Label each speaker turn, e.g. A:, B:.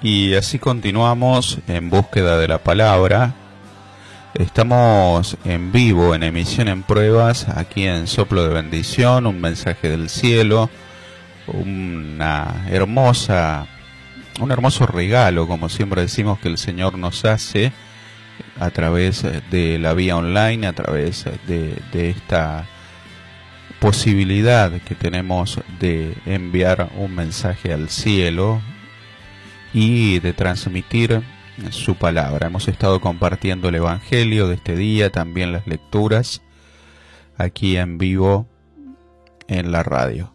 A: Y así continuamos en búsqueda de la palabra. Estamos en vivo, en emisión en pruebas, aquí en Soplo de Bendición, un mensaje del cielo, un hermoso regalo, como siempre decimos, que el Señor nos hace a través de la vía online, a través de esta posibilidad que tenemos de enviar un mensaje al cielo y de transmitir su palabra. Hemos estado compartiendo el Evangelio de este día, también las lecturas, aquí en vivo en la radio.